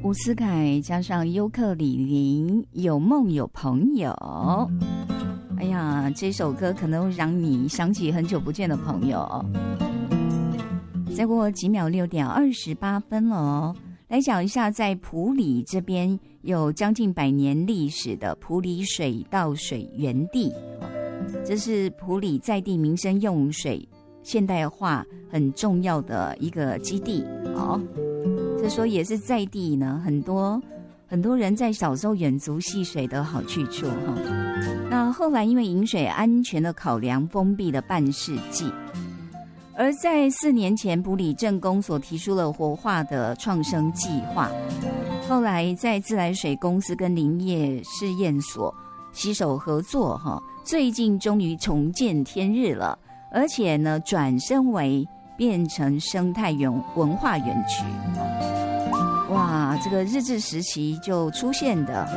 伍思凯加上尤克里里，有梦有朋友。哎呀，这首歌可能让你想起很久不见的朋友。再过几秒，6点28分了哦。来讲一下，在埔里这边有将近100年历史的埔里水稻水源地，这是埔里在地民生用水现代化很重要的一个基地。好，这说也是在地呢，很多人在小时候远足戏水的好去处哈。那后来因为饮水安全的考量，封闭了半世纪。而在4年前，埔里镇公所提出了活化的创生计划，后来在自来水公司跟林业试验所携手合作哈，最近终于重见天日了，而且呢转身为变成生态文化园区。哇，这个日治时期就出现的，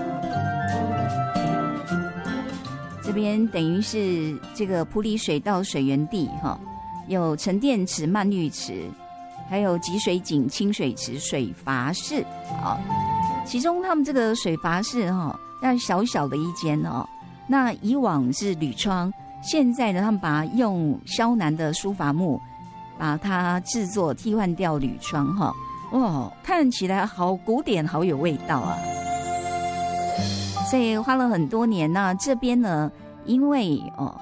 这边等于是这个埔里水稻水源地哈。有沉淀池、漫绿池，还有集水井、清水池、水阀室。其中他们这个水阀室那小小的一间那以往是铝窗，现在呢他们把它用萧南的书法木把它制作替换掉铝窗看起来好古典，好有味道啊！所以花了很多年。那这边呢，因为